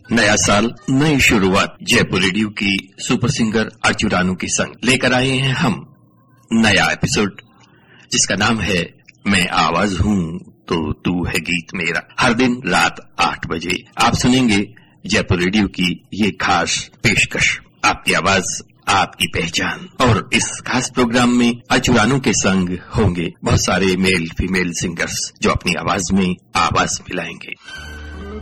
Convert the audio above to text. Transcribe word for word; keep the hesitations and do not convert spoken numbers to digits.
नया साल, नई शुरुआत। जयपुर रेडियो की सुपर सिंगर अर्चू रानू के संग लेकर आए हैं हम नया एपिसोड, जिसका नाम है मैं आवाज हूँ तो तू है गीत मेरा। हर दिन रात आठ बजे आप सुनेंगे जयपुर रेडियो की ये खास पेशकश, आपकी आवाज आपकी पहचान। और इस खास प्रोग्राम में अर्चू रानू के संग होंगे बहुत सारे मेल फीमेल सिंगर्स जो अपनी आवाज में आवाज मिलाएंगे।